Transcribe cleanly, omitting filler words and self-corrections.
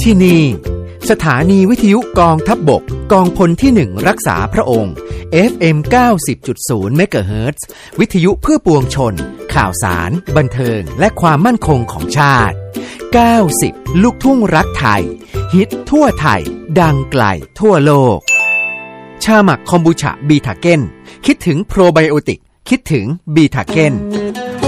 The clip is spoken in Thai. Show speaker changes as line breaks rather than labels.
ที่นี่สถานีวิทยุกองทัพบกกองพลที่1รักษาพระองค์ FM 90.0 เมกะเฮิรตซ์ วิทยุเพื่อปวงชนข่าวสารบันเทิงและความมั่นคงของชาติ90ลูกทุ่งรักไทยฮิตทั่วไทยดังไกลทั่วโลกชาหมักคอมบูชาบีทาเก้นคิดถึงโปรไบโอติกคิดถึงบีทาเก้น